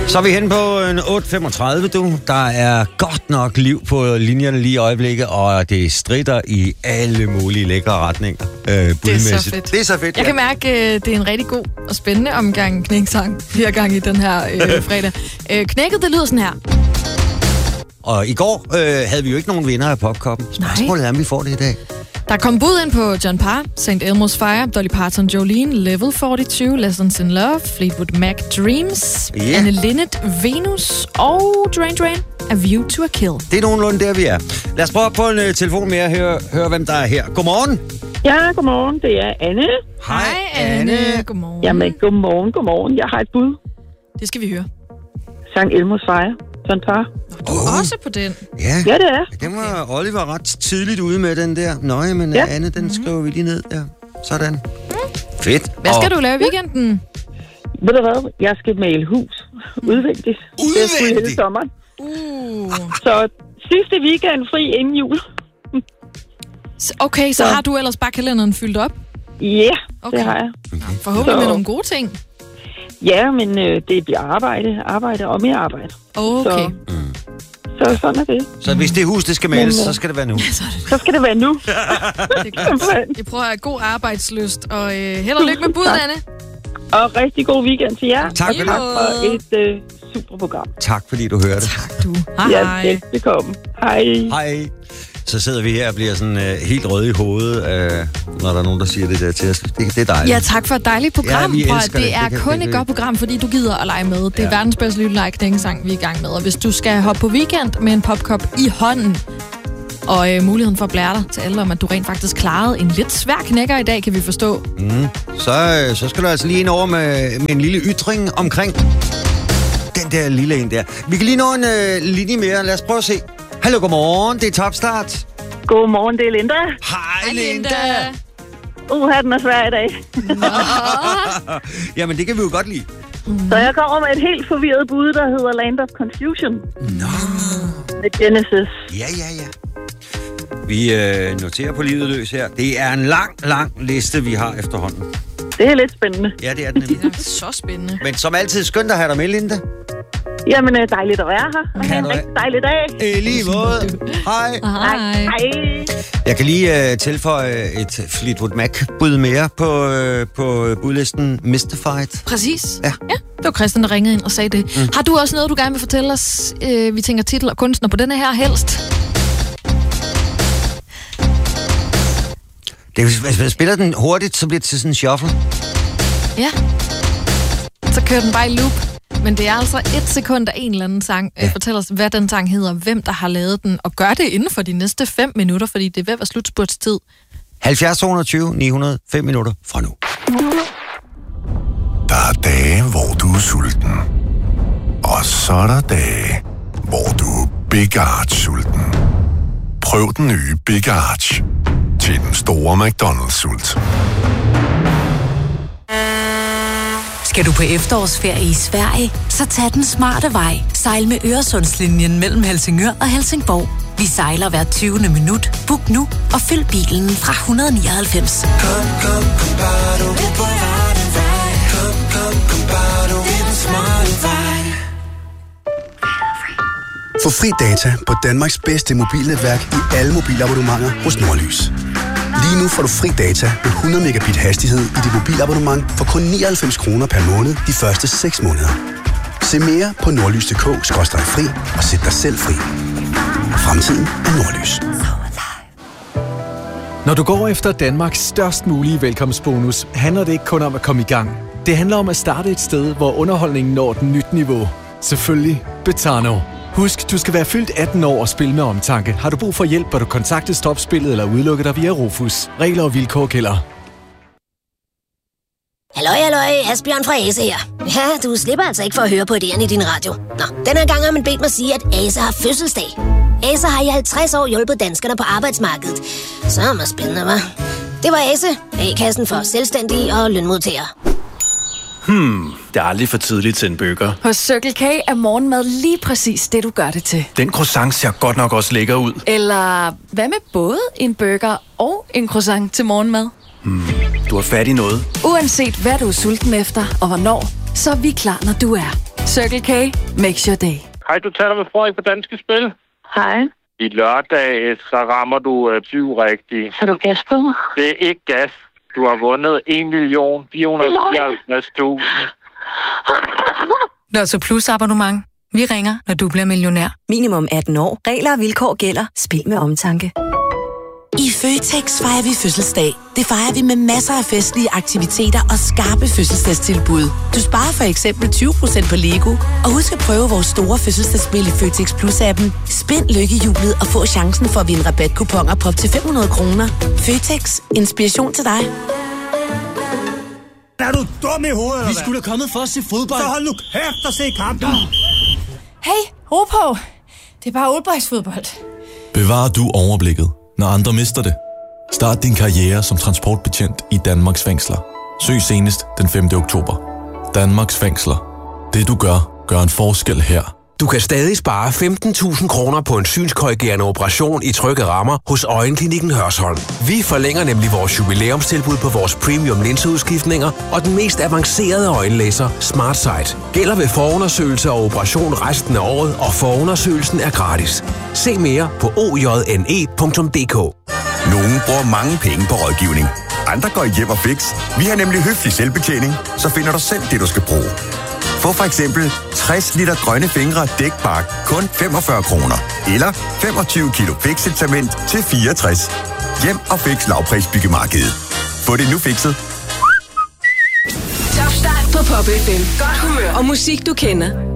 Så er vi hen på en 8.35, du. Der er godt nok liv på linjerne lige i øjeblikket, og det stritter i alle mulige lækre retninger. Det er så fedt. Det er så fedt, Jeg kan mærke, det er en rigtig god og spændende omgang knæksang flere gange i den her fredag. Knækket, det lyder sådan her. Og i går havde vi jo ikke nogen vinder af Popkoppen. Spørgsmålet er, om vi får det i dag. Der kom bud ind på John Parr, St. Elmo's Fire, Dolly Parton, Jolene, Level 42, Lessons in Love, Fleetwood Mac, Dreams, Anne Linnet, Venus og Duran Duran, A View to a Kill. Det er nogenlunde der, vi er. Lad os prøve på en telefon mere og høre, hvem der er her. Godmorgen. Ja, godmorgen. Det er Anne. Hej, Anne. Godmorgen. Jamen, godmorgen. Jeg har et bud. Det skal vi høre. St. Elmo's Fire. John Parr. Du er også på den. Ja, det er. Den var Oliver ret tidligt ude med den der. Nøj, men Anne, den skriver vi lige ned der. Sådan. Fedt. Hvad skal du lave i weekenden? Ved du hvad? Jeg skal male hus. Udvendigt. Det er hele sommeren. Så sidste weekend fri inden jul. Okay, så har du ellers bare kalenderen fyldt op? Ja, det har jeg. Forhåbentlig med nogle gode ting. Ja, men det bliver arbejde og mere arbejde. Okay. Så sådan er det. Så hvis det hus, det skal males, så skal det være nu. Så skal det være nu. Det er klart. Jeg prøver at have god arbejdslyst, og held og lykke med bud, Anne. Og rigtig god weekend til jer. Tak for et super program. Tak fordi du hørte. Tak du. Hej. Ja, velkommen. Hej. Hej. Så sidder vi her og bliver sådan helt røde i hovedet, når der er nogen, der siger det der til os. Det er dejligt. Ja, tak for et dejligt program. Ja, det er kun et godt program, fordi du gider at lege med. Det er verdens bedste lille knækkesang, vi er i gang med. Og hvis du skal hoppe på weekend med en popkop i hånden, og muligheden for at blære dig til alle om, at du rent faktisk klarede en lidt svær knækker i dag, kan vi forstå. Så skal du altså lige ind over med en lille ytring omkring den der lille en der. Vi kan lige nå en linje mere. Lad os prøve at se. Hallo, godmorgen. Det er Topstart. Godmorgen, det er Linda. Hej, Linda. Den er svær i dag. Jamen, det kan vi jo godt lide. Så jeg kommer med et helt forvirret bud, der hedder Land of Confusion. Med Genesis. Ja. Vi noterer på livet løs her. Det er en lang liste, vi har efterhånden. Det er lidt spændende. Ja, det er det nemlig. Det er så spændende. Men som altid, skønt at have dig med, Linda. Jamen, dejligt at være her. Og have en rigtig dejlig dag. I lige måde. Hej. Hej. Jeg kan lige tilføje et Fleetwood Mac-bud mere på budlisten Mystified. Præcis. Ja, det var Christian, der ringede ind og sagde det. Har du også noget, du gerne vil fortælle os? Vi tænker titel og kunstner på denne her helst. Hvis man spiller den hurtigt, så bliver det til sådan en shuffle. Ja. Så kører den bare i loop. Men det er altså 1 sekund af en eller anden sang. Fortæl os, hvad den sang hedder, hvem der har lavet den, og gør det inden for de næste 5 minutter, fordi det er ved at være slutspurtstid. 70 220 900 5 minutter fra nu. Der er dage, hvor du er sulten. Og så er der dage, hvor du er Big Arch-sulten. Prøv den nye Big Arch til den store McDonald's-sult. Skal du på efterårsferie i Sverige? Så tag den smarte vej. Sejl med Øresundslinjen mellem Helsingør og Helsingborg. Vi sejler hver 20. minut. Book nu og fyld bilen fra 199. Kom, Bado. Kom, Bado. Det er den smarte vej. Få fri data på Danmarks bedste mobilnetværk i alle mobilabonnementer hos Nordlys. Lige nu får du fri data med 100 megabit hastighed i dit mobilabonnement for kun 99 kroner per måned de første 6 måneder. Se mere på nordlys.dk/fri og sæt dig selv fri. Fremtiden er Nordlys. Når du går efter Danmarks størst mulige velkomstbonus, handler det ikke kun om at komme i gang. Det handler om at starte et sted, hvor underholdningen når et nyt niveau. Selvfølgelig Betano. Husk, du skal være fyldt 18 år og spille med omtanke. Har du brug for hjælp, bør du kontakte Stopspillet eller udelukke dig via Rufus. Regler og vilkår gælder. Halløj, Asbjørn fra Ase her. Ja, du slipper altså ikke for at høre på idéerne i din radio. Nå, den her gang har man bedt mig sige, at Ase har fødselsdag. Ase har i 50 år hjulpet danskerne på arbejdsmarkedet. Så er det spændende, hva'? Det var Ase, A-kassen for selvstændige og lønmodtagere. Det er aldrig for tidligt til en burger. Hos Circle K er morgenmad lige præcis det, du gør det til. Den croissant ser godt nok også lækker ud. Eller hvad med både en burger og en croissant til morgenmad? Du har fat i noget. Uanset hvad du er sulten efter og hvornår, så er vi klar, når du er. Circle K makes your day. Hej, du taler med Frederik på Danske Spil. Hej. I lørdag, så rammer du 7 rigtigt. Har du gas på mig? Det er ikke gas. Du har vundet 1.494.000. Lotto Plus abonnement. Vi ringer, når du bliver millionær. Minimum 18 år. Regler og vilkår gælder. Spil med omtanke. I Føtex fejrer vi fødselsdag. Det fejrer vi med masser af festlige aktiviteter og skarpe fødselsdagstilbud. Du sparer for eksempel 20% på Lego. Og husk at prøve vores store fødselsdagsspil i Føtex Plus-appen. Spind lykkehjulet og få chancen for at vinde rabatkuponer på op til 500 kroner. Føtex. Inspiration til dig. Er du dum i hovedet, eller hvad? Vi skulle da kommet for at se fodbold. Så hold nu kæft og se kampen. Hey, ro på. Det er bare oldboysfodbold. Bevarer du overblikket, når andre mister det? Start din karriere som transportbetjent i Danmarks fængsler. Søg senest den 5. oktober. Danmarks fængsler. Det du gør, gør en forskel her. Du kan stadig spare 15.000 kroner på en synskorrigerende operation i trygge rammer hos Øjenklinikken Hørsholm. Vi forlænger nemlig vores jubilæumstilbud på vores premium linseudskiftninger og den mest avancerede øjenlaser SmartSight. Gælder ved forundersøgelse og operation resten af året, og forundersøgelsen er gratis. Se mere på ojne.dk. Nogle bruger mange penge på rådgivning. Andre går i Hjem og Fix. Vi har nemlig høflig selvbetjening, så finder du selv det, du skal bruge. Få for eksempel 60 liter grønne fingre dækbark kun 45 kroner. Eller 25 kilo Fix-cement til 64. Hjem og Fix lavprisbyggemarkedet. Få det nu fikset. Top start på Pop FM. Godt humør og musik, du kender.